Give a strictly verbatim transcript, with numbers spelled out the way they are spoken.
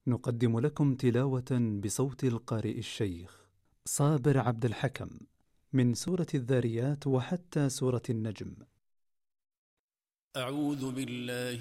نقدم لكم تلاوة بصوت القارئ الشيخ صابر عبد الحكم من سورة الذاريات وحتى سورة النجم. أعوذ بالله